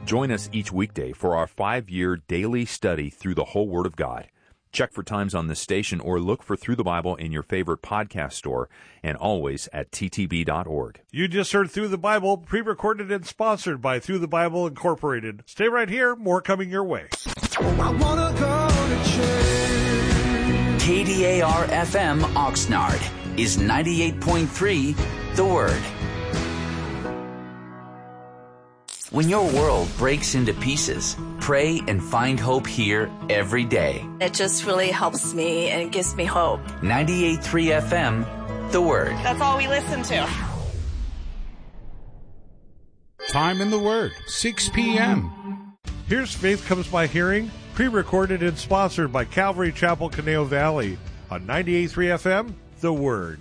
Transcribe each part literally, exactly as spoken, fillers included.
Join us each weekday for our five-year daily study through the whole Word of God. Check for times on this station or look for Through the Bible in your favorite podcast store and always at t t b dot org. You just heard Through the Bible, pre-recorded and sponsored by Through the Bible Incorporated. Stay right here, more coming your way. I wanna go to church. K D A R F M Oxnard is ninety-eight point three The Word. When your world breaks into pieces, pray and find hope here every day. It just really helps me and gives me hope. ninety-eight point three F M, The Word. That's all we listen to. Time in the Word, six p.m. Here's Faith Comes by Hearing, pre-recorded and sponsored by Calvary Chapel, Conejo Valley on ninety-eight point three F M, The Word.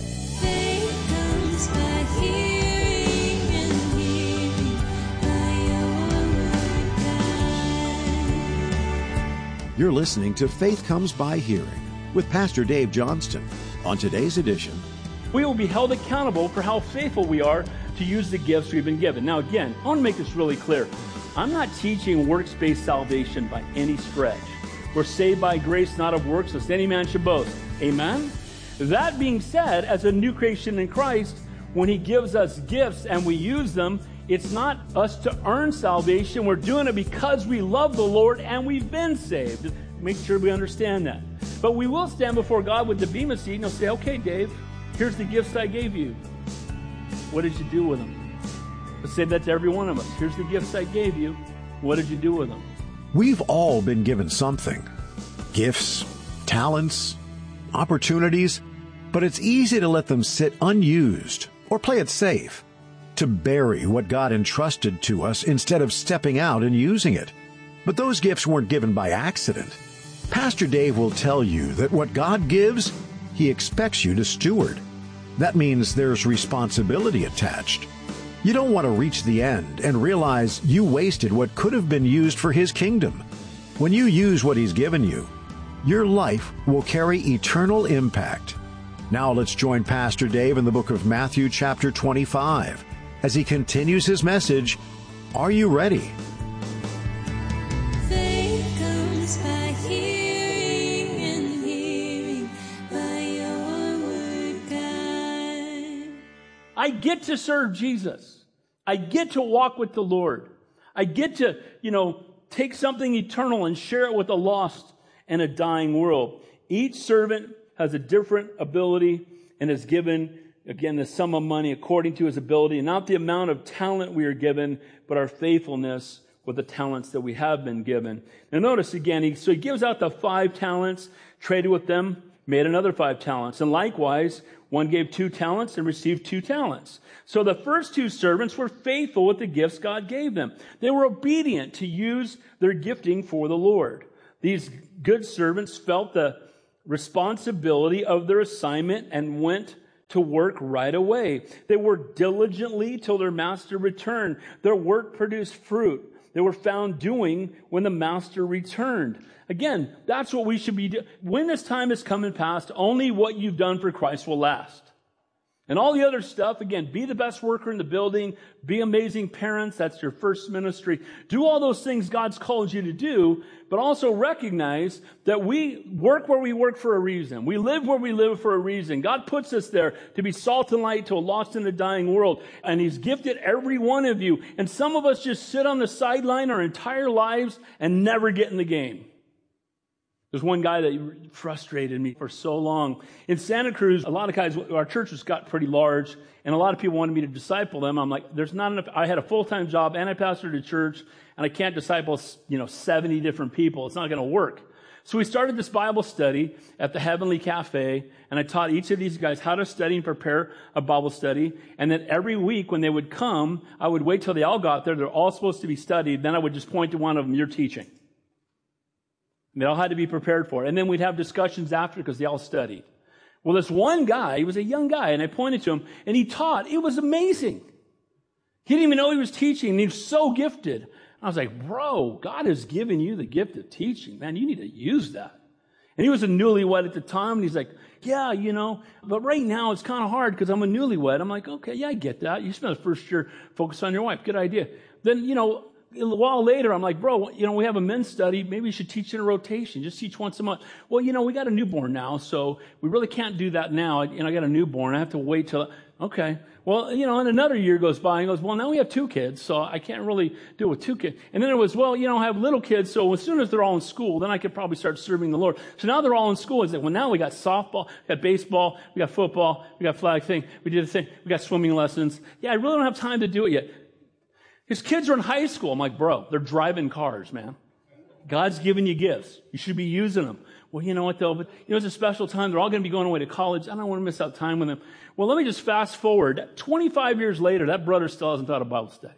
You're listening to Faith Comes by Hearing with Pastor Dave Johnston. On today's edition, we will be held accountable for how faithful we are to use the gifts we've been given. Now again, I want to make this really clear. I'm not teaching works-based salvation by any stretch. We're saved by grace, not of works, lest any man should boast. Amen? That being said, as a new creation in Christ, when He gives us gifts and we use them, it's not us to earn salvation. We're doing it because we love the Lord and we've been saved. Make sure we understand that. But we will stand before God with the bema seat and He'll say, okay, Dave, here's the gifts I gave you. What did you do with them? Let's say that to every one of us. Here's the gifts I gave you. What did you do with them? We've all been given something. Gifts, talents, opportunities, but it's easy to let them sit unused or play it safe. To bury what God entrusted to us instead of stepping out and using it. But those gifts weren't given by accident. Pastor Dave will tell you that what God gives, He expects you to steward. That means there's responsibility attached. You don't want to reach the end and realize you wasted what could have been used for His kingdom. When you use what He's given you, your life will carry eternal impact. Now let's join Pastor Dave in the book of Matthew chapter twenty-five. As he continues his message, are you ready? Faith comes by hearing and hearing by your word, God. I get to serve Jesus. I get to walk with the Lord. I get to, you know, take something eternal and share it with a lost and a dying world. Each servant has a different ability and is given, again, the sum of money according to his ability, and not the amount of talent we are given, but our faithfulness with the talents that we have been given. Now notice again, he, so he gives out the five talents, traded with them, made another five talents. And likewise, one gave two talents and received two talents. So the first two servants were faithful with the gifts God gave them. They were obedient to use their gifting for the Lord. These good servants felt the responsibility of their assignment and went to work right away. They worked diligently till their master returned. Their work produced fruit. They were found doing when the master returned. Again, that's what we should be doing. When this time is coming past, only what you've done for Christ will last. And all the other stuff, again, be the best worker in the building, be amazing parents, that's your first ministry. Do all those things God's called you to do, but also recognize that we work where we work for a reason. We live where we live for a reason. God puts us there to be salt and light to a lost and a dying world. And He's gifted every one of you. And some of us just sit on the sideline our entire lives and never get in the game. There's one guy that frustrated me for so long. In Santa Cruz, a lot of guys, our church just got pretty large, and a lot of people wanted me to disciple them. I'm like, there's not enough. I had a full-time job, and I pastored a church, and I can't disciple, you know, seventy different people. It's not going to work. So we started this Bible study at the Heavenly Cafe, and I taught each of these guys how to study and prepare a Bible study. And then every week when they would come, I would wait till they all got there. They're all supposed to be studied. Then I would just point to one of them, you're teaching. And they all had to be prepared for it. And then we'd have discussions after because they all studied. Well, this one guy, he was a young guy, and I pointed to him, and he taught. It was amazing. He didn't even know he was teaching, and he was so gifted. I was like, bro, God has given you the gift of teaching. Man, you need to use that. And he was a newlywed at the time, and he's like, yeah, you know, but right now it's kind of hard because I'm a newlywed. I'm like, okay, yeah, I get that. You spent the first year focused on your wife. Good idea. Then, you know, a while later, I'm like, bro, you know, we have a men's study. Maybe you should teach in a rotation. Just teach once a month. Well, you know, we got a newborn now, so we really can't do that now. You know, I got a newborn. I have to wait till, okay. Well, you know, and another year goes by and goes, well, now we have two kids, so I can't really do it with two kids. And then it was, well, you know, I have little kids, so as soon as they're all in school, then I could probably start serving the Lord. So now they're all in school. It's like, well, now we got softball, we got baseball, we got football, we got flag thing, we did the thing, we got swimming lessons. Yeah, I really don't have time to do it yet. His kids are in high school. I'm like, bro, they're driving cars, man. God's giving you gifts. You should be using them. Well, you know what, though? But, you know, it's a special time. They're all going to be going away to college. I don't want to miss out time with them. Well, let me just fast forward. twenty-five years later, that brother still hasn't taught a Bible study.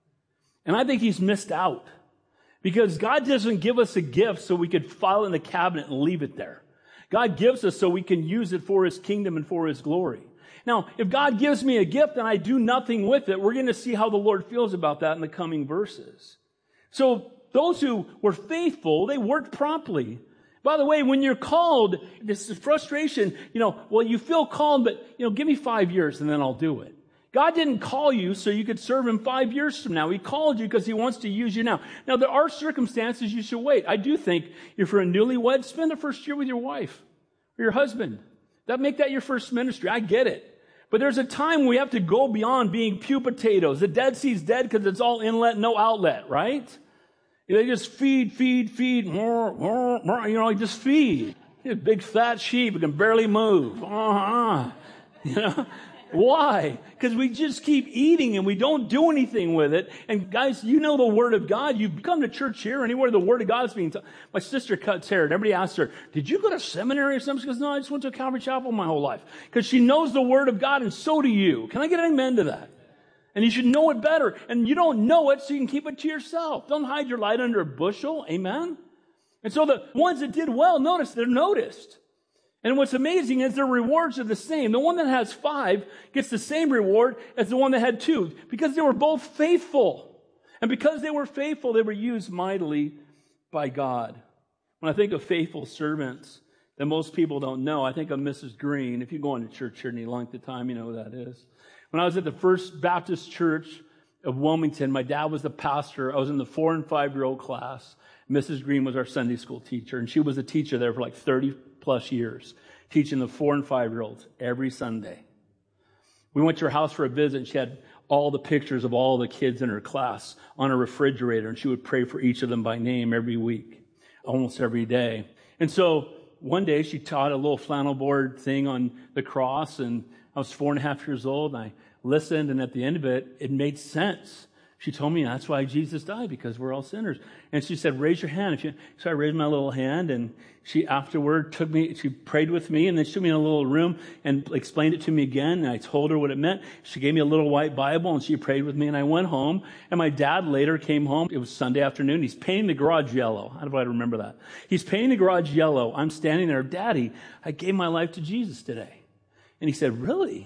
And I think he's missed out. Because God doesn't give us a gift so we could file it in the cabinet and leave it there. God gives us so we can use it for His kingdom and for His glory. Now, if God gives me a gift and I do nothing with it, we're going to see how the Lord feels about that in the coming verses. So, those who were faithful, they worked promptly. By the way, when you're called, this is frustration, you know, well, you feel called, but, you know, give me five years and then I'll do it. God didn't call you so you could serve Him five years from now. He called you because He wants to use you now. Now, there are circumstances you should wait. I do think if you're a newlywed, spend the first year with your wife or your husband. That make that your first ministry. I get it. But there's a time we have to go beyond being pew potatoes. The Dead Sea's dead because it's all inlet, no outlet, right? They just feed, feed, feed, more, more, more, you know, just feed. A big fat sheep who can barely move. Uh-huh. You know? Why? Because we just keep eating and we don't do anything with it. And guys, you know the Word of God. You've come to church here, anywhere the Word of God is being taught. My sister cuts hair, and everybody asks her, did you go to seminary or something? She goes, no, I just went to Calvary Chapel my whole life. Because she knows the Word of God, and so do you. Can I get an amen to that? And you should know it better. And you don't know it, so you can keep it to yourself. Don't hide your light under a bushel. Amen? And so the ones that did well, notice, they're noticed. And what's amazing is their rewards are the same. The one that has five gets the same reward as the one that had two, because they were both faithful. And because they were faithful, they were used mightily by God. When I think of faithful servants that most people don't know, I think of Missus Green. If you go into church here any length of time, you know who that is. When I was at the First Baptist Church of Wilmington, my dad was the pastor. I was in the four and five-year-old class. Missus Green was our Sunday school teacher, and she was a teacher there for like thirty plus years, teaching the four and five-year-olds every Sunday. We went to her house for a visit, and she had all the pictures of all the kids in her class on a refrigerator, and she would pray for each of them by name every week, almost every day. And so one day she taught a little flannel board thing on the cross, and I was four and a half years old, and I listened, and at the end of it, it made sense. She told me that's why Jesus died, because we're all sinners. And she said, raise your hand. If you, so I raised my little hand, and she afterward took me, she prayed with me, and then she took me in a little room and explained it to me again, and I told her what it meant. She gave me a little white Bible, and she prayed with me, and I went home, and my dad later came home. It was Sunday afternoon. He's painting the garage yellow. How do I remember that? He's painting the garage yellow. I'm standing there, Daddy, I gave my life to Jesus today. And he said, really?